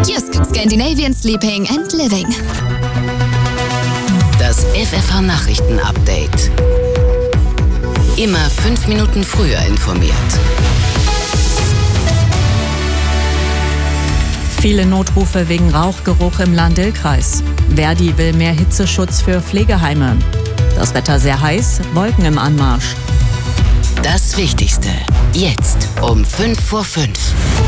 Jysk, Scandinavian Sleeping and Living. Das FFH-Nachrichten-Update. Immer 5 Minuten früher informiert. Viele Notrufe wegen Rauchgeruch im Lahn-Dill-Kreis. Verdi will mehr Hitzeschutz für Pflegeheime. Das Wetter sehr heiß, Wolken im Anmarsch. Das Wichtigste, jetzt um 5:05 Uhr.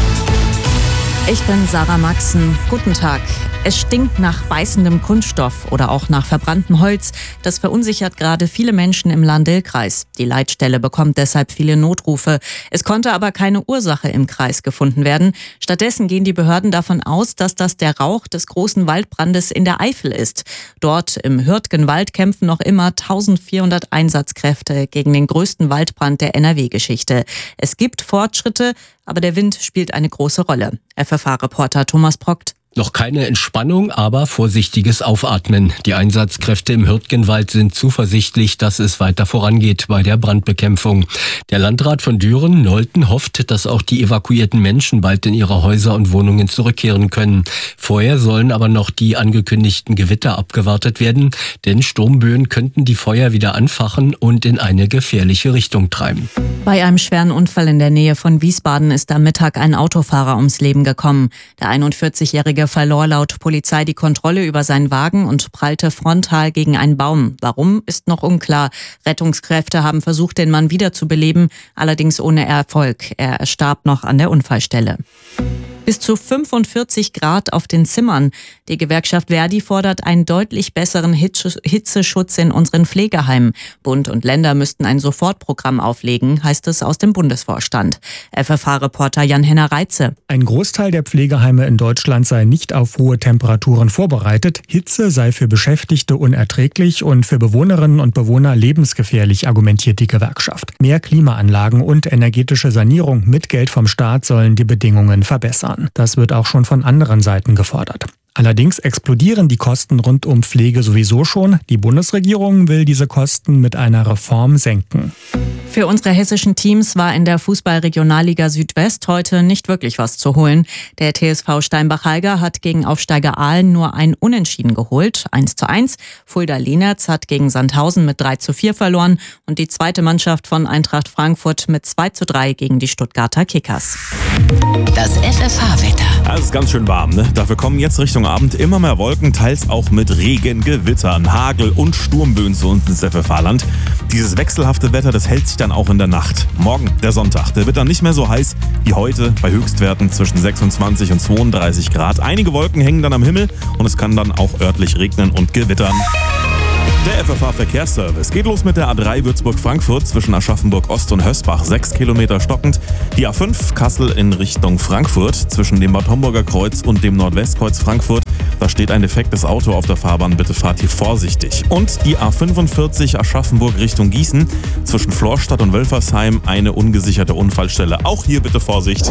Ich bin Sarah Maxen. Guten Tag. Es stinkt nach beißendem Kunststoff oder auch nach verbranntem Holz. Das verunsichert gerade viele Menschen im Lahn-Dill-Kreis. Die Leitstelle bekommt deshalb viele Notrufe. Es konnte aber keine Ursache im Kreis gefunden werden. Stattdessen gehen die Behörden davon aus, dass das der Rauch des großen Waldbrandes in der Eifel ist. Dort im Hürtgenwald kämpfen noch immer 1400 Einsatzkräfte gegen den größten Waldbrand der NRW-Geschichte. Es gibt Fortschritte, aber der Wind spielt eine große Rolle. FFH-Reporter Thomas Prockt. Noch keine Entspannung, aber vorsichtiges Aufatmen. Die Einsatzkräfte im Hürtgenwald sind zuversichtlich, dass es weiter vorangeht bei der Brandbekämpfung. Der Landrat von Düren, Nolten, hofft, dass auch die evakuierten Menschen bald in ihre Häuser und Wohnungen zurückkehren können. Vorher sollen aber noch die angekündigten Gewitter abgewartet werden, denn Sturmböen könnten die Feuer wieder anfachen und in eine gefährliche Richtung treiben. Bei einem schweren Unfall in der Nähe von Wiesbaden ist am Mittag ein Autofahrer ums Leben gekommen. Der 41-Jährige verlor laut Polizei die Kontrolle über seinen Wagen und prallte frontal gegen einen Baum. Warum, ist noch unklar. Rettungskräfte haben versucht, den Mann wiederzubeleben, allerdings ohne Erfolg. Er starb noch an der Unfallstelle. Bis zu 45 Grad auf den Zimmern. Die Gewerkschaft Verdi fordert einen deutlich besseren Hitzeschutz in unseren Pflegeheimen. Bund und Länder müssten ein Sofortprogramm auflegen, heißt es aus dem Bundesvorstand. FFH-Reporter Jan-Henner Reitze. Ein Großteil der Pflegeheime in Deutschland sei nicht auf hohe Temperaturen vorbereitet. Hitze sei für Beschäftigte unerträglich und für Bewohnerinnen und Bewohner lebensgefährlich, argumentiert die Gewerkschaft. Mehr Klimaanlagen und energetische Sanierung mit Geld vom Staat sollen die Bedingungen verbessern. Das wird auch schon von anderen Seiten gefordert. Allerdings explodieren die Kosten rund um Pflege sowieso schon. Die Bundesregierung will diese Kosten mit einer Reform senken. Für unsere hessischen Teams war in der Fußball-Regionalliga Südwest heute nicht wirklich was zu holen. Der TSV Steinbach-Halga hat gegen Aufsteiger Aalen nur ein Unentschieden geholt, 1:1. Fulda-Lienerz hat gegen Sandhausen mit 3:4 verloren und die zweite Mannschaft von Eintracht Frankfurt mit 2:3 gegen die Stuttgarter Kickers. Das FFH-Wetter. Es ist ganz schön warm, ne? Dafür kommen jetzt Richtung Abend immer mehr Wolken, teils auch mit Regen, Gewittern, Hagel und Sturmböen zu uns ins FFH-Land. Dieses wechselhafte Wetter, das hält sich dann auch in der Nacht. Morgen, der Sonntag, der wird dann nicht mehr so heiß wie heute, bei Höchstwerten zwischen 26 und 32 Grad. Einige Wolken hängen dann am Himmel und es kann dann auch örtlich regnen und gewittern. Der FFH-Verkehrsservice geht los mit der A3 Würzburg-Frankfurt zwischen Aschaffenburg Ost und Hösbach, 6 Kilometer stockend. Die A5 Kassel in Richtung Frankfurt zwischen dem Bad Homburger Kreuz und dem Nordwestkreuz Frankfurt. Da steht ein defektes Auto auf der Fahrbahn, bitte fahrt hier vorsichtig. Und die A45 Aschaffenburg Richtung Gießen zwischen Florstadt und Wölfersheim, eine ungesicherte Unfallstelle. Auch hier bitte Vorsicht.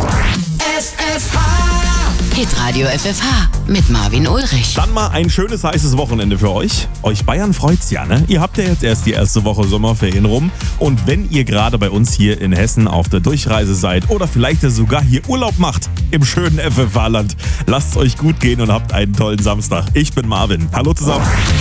Hitradio FFH mit Marvin Ulrich. Dann mal ein schönes, heißes Wochenende für euch. Euch Bayern freut's ja, ne? Ihr habt ja jetzt erst die erste Woche Sommerferien rum. Und wenn ihr gerade bei uns hier in Hessen auf der Durchreise seid oder vielleicht sogar hier Urlaub macht im schönen FFH-Land, lasst es euch gut gehen und habt einen tollen Samstag. Ich bin Marvin. Hallo zusammen.